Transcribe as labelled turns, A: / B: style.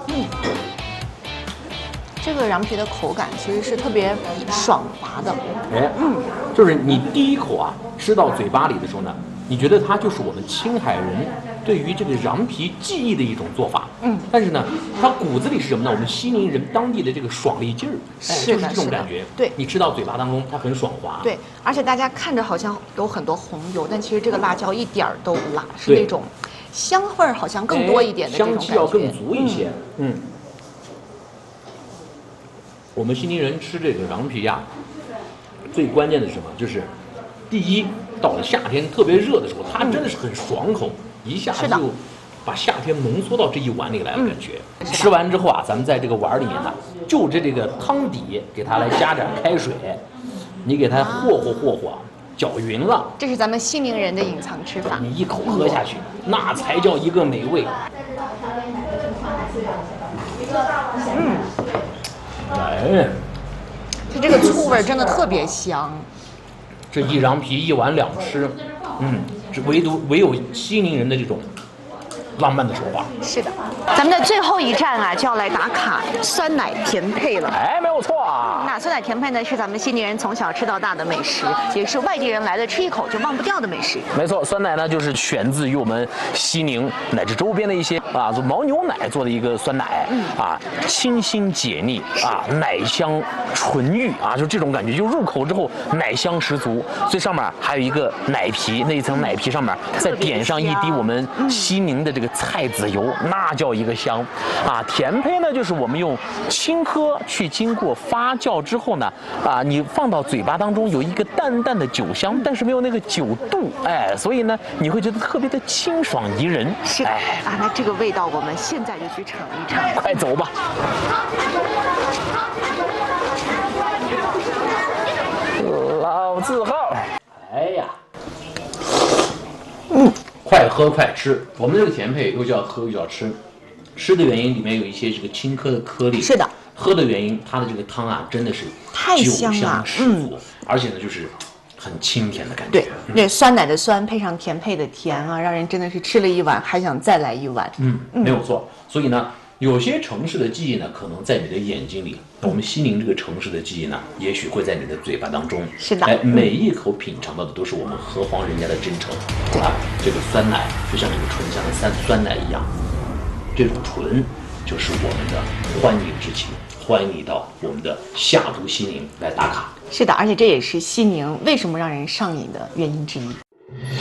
A: 这个羊皮的口感其实是特别爽滑的。
B: 哎，就是你第一口啊吃到嘴巴里的时候呢，你觉得它就是我们青海人对于这个羊皮技艺的一种做法。但是呢，它骨子里是什么呢？我们西宁人当地的这个爽利劲儿，就是这种感觉。
A: 对，
B: 你吃到嘴巴当中，它很爽滑。
A: 对，而且大家看着好像有很多红油，但其实这个辣椒一点儿都不辣，是那种香味儿好像更多一点的这种感觉，
B: 香气要更足一些。我们西宁人吃这个羊皮呀，最关键的是什么？就是第一，到了夏天特别热的时候，它真的是很爽口，一下就把夏天浓缩到这一碗里来了，感觉。吃完之后啊，咱们在这个碗里面呢，就着这个汤底给它来加点开水，你给它和和，搅匀了。
A: 这是咱们西宁人的隐藏吃法。
B: 你一口喝下去，那才叫一个美味。哎，
A: 它这个醋味真的特别香。
B: 这一羊皮一碗两吃，这唯有西宁人的这种浪漫的手法。
A: 是的，咱们的最后一站啊，就要来打卡酸奶甜配了。
B: 哎，没有错啊。
A: 那酸奶甜配呢，是咱们西宁人从小吃到大的美食，也是外地人来了吃一口就忘不掉的美食。
B: 没错，酸奶呢就是选自于我们西宁乃至周边的一些做牦牛奶做的一个酸奶，清新解腻奶香醇郁就这种感觉，就入口之后奶香十足。最上面还有一个奶皮，那一层奶皮上面再点上一滴我们西宁的这个菜籽油，那叫一个香甜胚呢，就是我们用青稞去经过发酵之后呢，你放到嘴巴当中有一个淡淡的酒香，但是没有那个酒度，所以呢，你会觉得特别的清爽宜人。
A: 是的，那这个味道我们现在就去尝一尝。
B: 快走吧。老字号，哎呀，快喝快吃。我们这个甜配又叫喝又叫吃，吃的原因里面有一些这个青稞的颗粒，
A: 是的。
B: 喝的原因，它的这个汤真的是
A: 太香了，
B: 酒香十足，而且呢就是很清甜的感觉。
A: 对，酸奶的酸配上甜配的甜让人真的是吃了一碗还想再来一碗。
B: 没有错。所以呢，有些城市的记忆呢，可能在你的眼睛里；我们西宁这个城市的记忆呢，也许会在你的嘴巴当中。
A: 是的，
B: 每一口品尝到的都是我们河皇人家的真诚。这个酸奶就像这个醇香的酸奶一样，这种醇就是我们的欢迎之情。欢迎你到我们的夏都西宁来打卡。
A: 是的，而且这也是西宁为什么让人上瘾的原因之一。